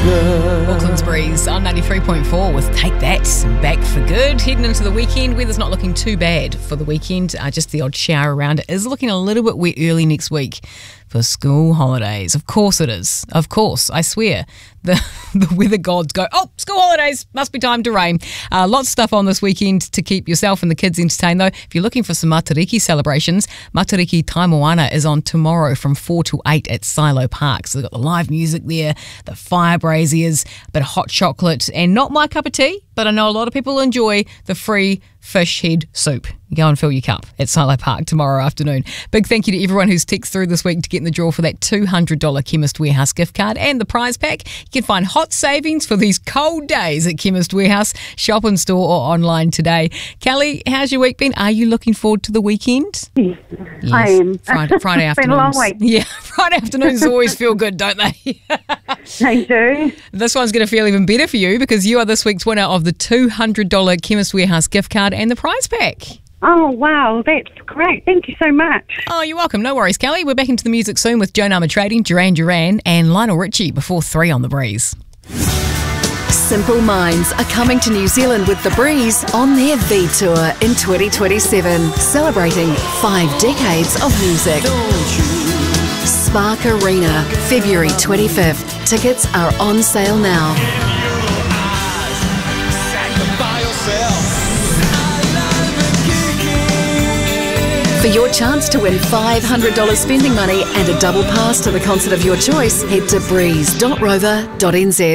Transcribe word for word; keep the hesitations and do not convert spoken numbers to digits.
Auckland's Breeze on ninety-three point four with Take That back for good. Heading into the weekend, weather's not looking too bad for the weekend. Uh, just the odd shower around. It is looking a little bit wet early next week for school holidays. Of course it is. Of course, I swear. The the weather gods go, oh, school holidays, must be time to rain. Uh, lots of stuff on this weekend to keep yourself and the kids entertained, though. If you're looking for some Matariki celebrations, Matariki Taimoana is on tomorrow from four to eight at Silo Park. So they've got the live music there, the fire braziers, a bit of hot chocolate, and not my cup of tea, but I know a lot of people enjoy the free fish head soup. You go and fill your cup at Silo Park tomorrow afternoon. Big thank you to everyone who's texted through this week to get in the draw for that two hundred dollars Chemist Warehouse gift card and the prize pack. You can find hot savings for these cold days at Chemist Warehouse. Shop in store or online today. Kelly, how's your week been? Are you looking forward to the weekend? Yes, yes. I am. Friday, Friday It's been a long afternoons. week. Yeah, Friday afternoons always feel good, don't they? They do. This one's going to feel even better for you because you are this week's winner of the two hundred dollars Chemist Warehouse gift card and the prize pack. Oh, wow, that's great. Thank you so much. Oh, you're welcome. No worries, Kelly. We're back into the music soon with Joe Nama Trading, Duran Duran and Lionel Richie before three on The Breeze. Simple Minds are coming to New Zealand with The Breeze on their V Tour in twenty twenty-seven, celebrating five decades of music. Spark Arena, February twenty-fifth. Tickets are on sale now. For your chance to win five hundred dollars spending money and a double pass to the concert of your choice, head to breeze dot rover dot n z.